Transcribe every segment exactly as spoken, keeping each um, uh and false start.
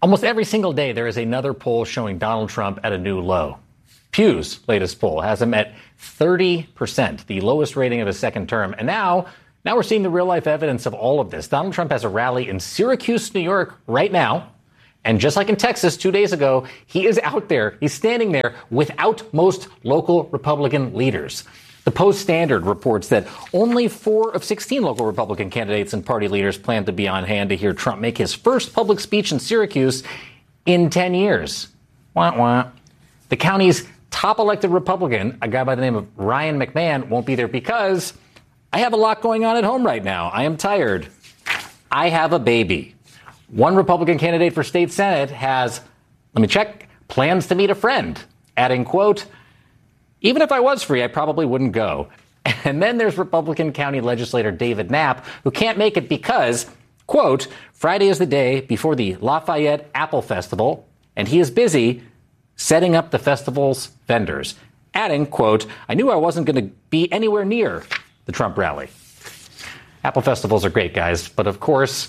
Almost every single day, there is another poll showing Donald Trump at a new low. Pew's latest poll has him at thirty percent, the lowest rating of his second term. And now, now we're seeing the real-life evidence of all of this. Donald Trump has a rally in Syracuse, New York, right now. And just like in Texas two days ago, he is out there. He's standing there without most local Republican leaders. The Post-Standard reports that only four of sixteen local Republican candidates and party leaders plan to be on hand to hear Trump make his first public speech in Syracuse in ten years. Wah, wah. The county's top elected Republican, a guy by the name of Ryan McMahon, won't be there because I have a lot going on at home right now. I am tired. I have a baby. One Republican candidate for state Senate has, let me check, plans to meet a friend, adding, quote, even if I was free, I probably wouldn't go. And then there's Republican County Legislator David Knapp, who can't make it because, quote, Friday is the day before the Lafayette Apple Festival, and he is busy setting up the festival's vendors, adding, quote, I knew I wasn't going to be anywhere near the Trump rally. Apple festivals are great, guys, but of course,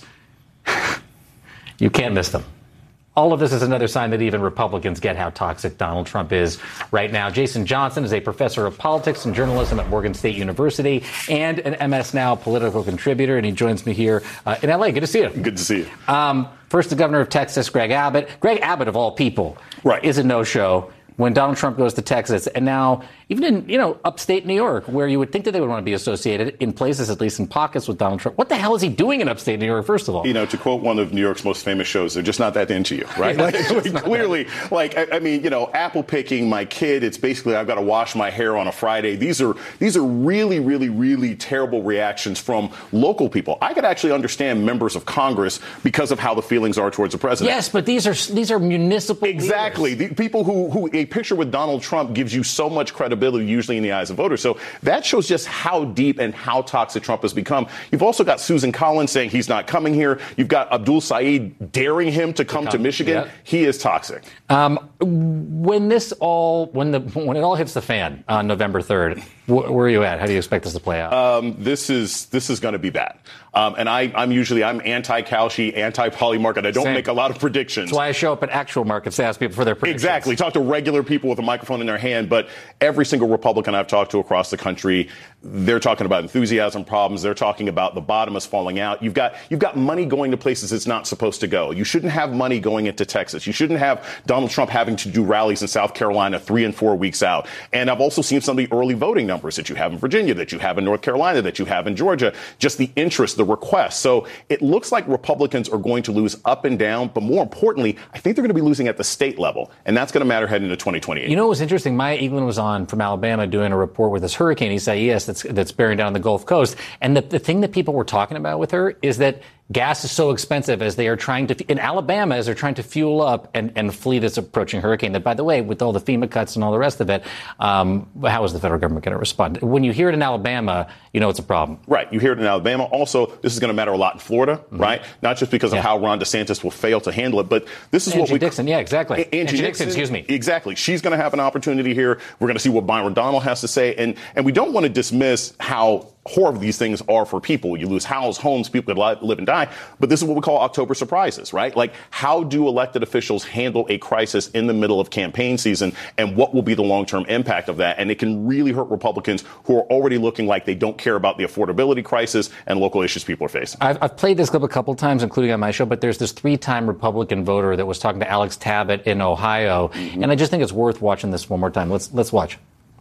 you can't miss them. All of this is another sign that even Republicans get how toxic Donald Trump is right now. Jason Johnson is a professor of politics and journalism at Morgan State University and an M S Now political contributor, and he joins me here uh, in L A. Good to see you. Good to see you. Um, first, the governor of Texas, Greg Abbott. Greg Abbott, of all people, right, is a no-show when Donald Trump goes to Texas. And now, even in, you know, upstate New York, where you would think that they would want to be associated in places, at least in pockets, with Donald Trump. What the hell is he doing in upstate New York, first of all? You know, to quote one of New York's most famous shows, they're just not that into you, right? Yeah, like, like, clearly, like, I, I mean, you know, apple picking my kid, it's basically I've got to wash my hair on a Friday. These are these are really, really, really terrible reactions from local people. I could actually understand members of Congress because of how the feelings are towards the president. Yes, but these are these are municipal Exactly. leaders. The people who, who a picture with Donald Trump gives you so much credibility, usually in the eyes of voters. So that shows just how deep and how toxic Trump has become. You've also got Susan Collins saying he's not coming here. You've got Abdul Saeed daring him to come to, come, to Michigan. Yep. He is toxic. Um, when this all, when the when it all hits the fan on November third, wh- where are you at? How do you expect this to play out? Um, this is this is going to be bad. Um, and I, I'm usually I'm anti-Kalshi, anti-Poly market. I don't Same. make a lot of predictions. That's why I show up at actual markets to ask people for their predictions. Exactly. Talk to regular people with a microphone in their hand. But every single Republican I've talked to across the country, they're talking about enthusiasm problems. They're talking about the bottom is falling out. You've got you've got money going to places it's not supposed to go. You shouldn't have money going into Texas. You shouldn't have Donald Trump having to do rallies in South Carolina three and four weeks out. And I've also seen some of the early voting numbers that you have in Virginia, that you have in North Carolina, that you have in Georgia, just the interest, the request. So it looks like Republicans are going to lose up and down. But more importantly, I think they're going to be losing at the state level. And that's going to matter heading into twenty twenty-eight. You know, it was interesting. Maya Eaglen was on from Alabama doing a report with this hurricane Isaias that's, that's bearing down on the Gulf Coast. And the, the thing that people were talking about with her is that gas is so expensive as they are trying to, in Alabama, as they're trying to fuel up and, and flee this approaching hurricane that, by the way, with all the FEMA cuts and all the rest of it, um, how is the federal government going to respond? When you hear it in Alabama, you know it's a problem. Right. You hear it in Alabama. Also, this is going to matter a lot in Florida, mm-hmm. right? Not just because of yeah. how Ron DeSantis will fail to handle it, but this is Angie what we... Dixon, yeah, exactly. A- Angie, Angie Dixon, Dixon, excuse me. Exactly. She's going to have an opportunity here. We're going to see what Byron Donald has to say. And, and we don't want to dismiss how horrible these things are for people. You lose houses, homes, people could live and die. But this is what we call October surprises, right? Like, how do elected officials handle a crisis in the middle of campaign season, and what will be the long-term impact of that? And it can really hurt Republicans who are already looking like they don't care about the affordability crisis and local issues people are facing. I've, I've played this clip a couple times, including on my show, but there's this three-time Republican voter that was talking to Alex Tabbitt in Ohio. Mm-hmm. And I just think it's worth watching this one more time. Let's let's watch.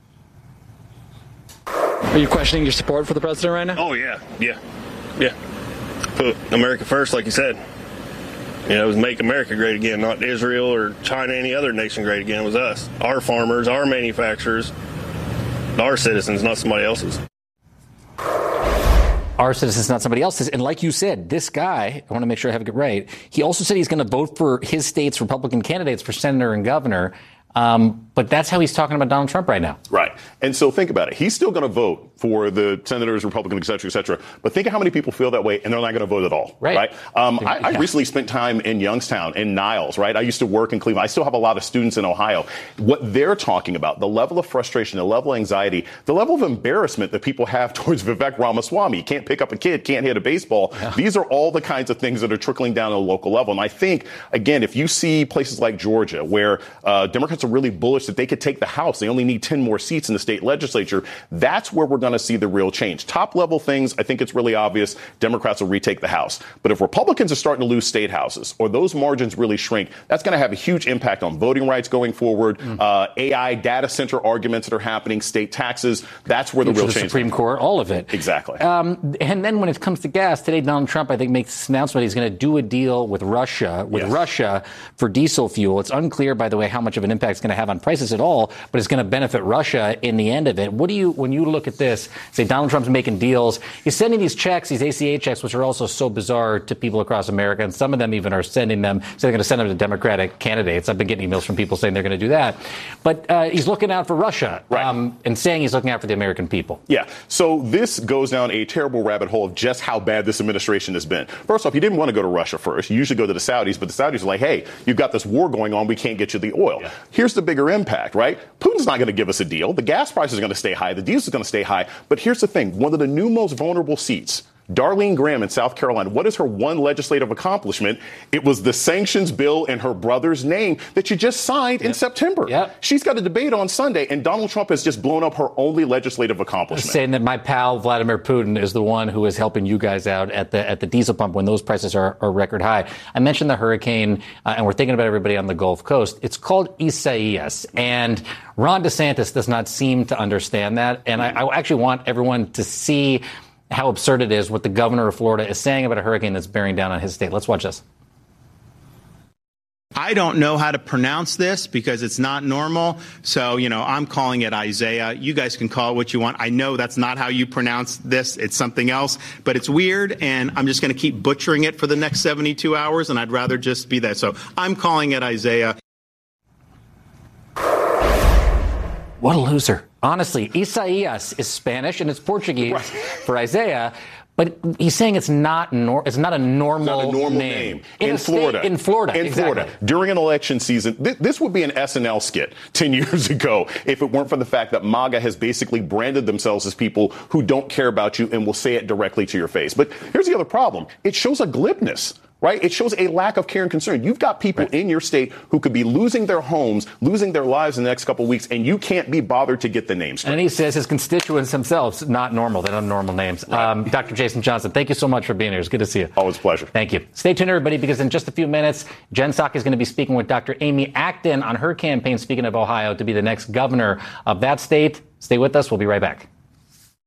Are you questioning your support for the president right now? Oh, yeah. Yeah. Yeah. Put America first, like you said. You know, it was make America great again, not Israel or China, any other nation great again. It was us. Our farmers, our manufacturers, our citizens, not somebody else's. Our citizens, not somebody else's. And like you said, this guy, I want to make sure I have it right, he also said he's going to vote for his state's Republican candidates for senator and governor. Um, but that's how he's talking about Donald Trump right now. Right. And so think about it. He's still going to vote for the senators, Republicans, et cetera, et cetera. But think of how many people feel that way and they're not going to vote at all. Right. right? Um, I, yeah. I recently spent time in Youngstown, in Niles, right? I used to work in Cleveland. I still have a lot of students in Ohio. What they're talking about, the level of frustration, the level of anxiety, the level of embarrassment that people have towards Vivek Ramaswamy. Can't pick up a kid, can't hit a baseball. Yeah. These are all the kinds of things that are trickling down at a local level. And I think, again, if you see places like Georgia where uh, Democrats are really bullish that they could take the House, they only need ten more seats in the state legislature, that's where we're going to see the real change. Top level things, I think it's really obvious Democrats will retake the House. But if Republicans are starting to lose state houses or those margins really shrink, that's going to have a huge impact on voting rights going forward. Mm. Uh, A I data center arguments that are happening, state taxes. That's where the real the change. Supreme Court, all of it. Exactly. Um, and then when it comes to gas, today Donald Trump, I think, makes this announcement he's going to do a deal with Russia, with yes. Russia for diesel fuel. It's unclear, by the way, how much of an impact it's going to have on prices at all, but it's going to benefit Russia in the end of it. What do you, when you look at this, say Donald Trump's making deals, he's sending these checks, these A C A checks, which are also so bizarre to people across America, and some of them even are sending them, so they're going to send them to Democratic candidates. I've been getting emails from people saying they're going to do that. But uh, he's looking out for Russia, right. um, and saying he's looking out for the American people. Yeah. So this goes down a terrible rabbit hole of just how bad this administration has been. First off, you didn't want to go to Russia first. You usually go to the Saudis, but the Saudis are like, hey, you've got this war going on. We can't get you the oil. Yeah. Here's the bigger impact, right? Putin's not going to give us a deal. The gas prices are going to stay high. The diesel is going to stay high. But here's the thing. One of the new most vulnerable seats, Darlene Graham in South Carolina, what is her one legislative accomplishment? It was the sanctions bill in her brother's name that she just signed yep. in September. Yep. She's got a debate on Sunday, and Donald Trump has just blown up her only legislative accomplishment. Saying that my pal Vladimir Putin is the one who is helping you guys out at the at the diesel pump when those prices are, are record high. I mentioned the hurricane, uh, and we're thinking about everybody on the Gulf Coast. It's called Isaias, and Ron DeSantis does not seem to understand that. And I, I actually want everyone to see how absurd it is what the governor of Florida is saying about a hurricane that's bearing down on his state. Let's watch this. I don't know how to pronounce this because it's not normal. So, you know, I'm calling it Isaiah. You guys can call it what you want. I know that's not how you pronounce this. It's something else, but it's weird. And I'm just going to keep butchering it for the next seventy-two hours. And I'd rather just be that. So I'm calling it Isaiah. What a loser. Honestly, Isaias is Spanish and it's Portuguese right. for Isaiah. But he's saying it's not nor- it's not a normal, not a normal name. name. In, in Florida. State, in Florida. In exactly. Florida. During an election season, th- this would be an S N L skit ten years ago if it weren't for the fact that MAGA has basically branded themselves as people who don't care about you and will say it directly to your face. But here's the other problem. It shows a glibness. Right? It shows a lack of care and concern. You've got people right. in your state who could be losing their homes, losing their lives in the next couple of weeks, and you can't be bothered to get the names straight. And he says his constituents themselves, not normal. They don't have normal names. Right. Um, Doctor Jason Johnson, thank you so much for being here. It's good to see you. Always a pleasure. Thank you. Stay tuned, everybody, because in just a few minutes, Jen Psaki is going to be speaking with Doctor Amy Acton on her campaign, speaking of Ohio, to be the next governor of that state. Stay with us. We'll be right back.